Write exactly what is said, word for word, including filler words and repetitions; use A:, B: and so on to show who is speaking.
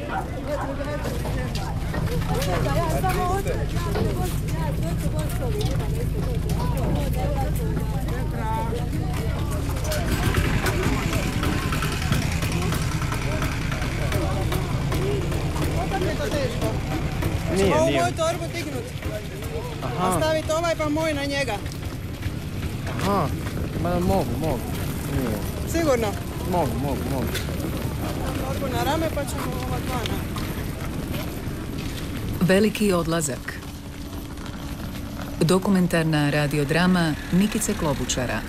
A: Nije,
B: Ovu
A: nije.
B: moju torbu dignut.
A: Aha,
B: A staviti ovaj pa moj na njega.
A: aha. Ma mogu, mogu. Nije.
B: Sigurno.
A: Mogu, mogu, mogu.
B: Torbu na rame pa ćemo ova dva na.
C: Veliki odlazak. Dokumentarna radiodrama Nikice Klobučara.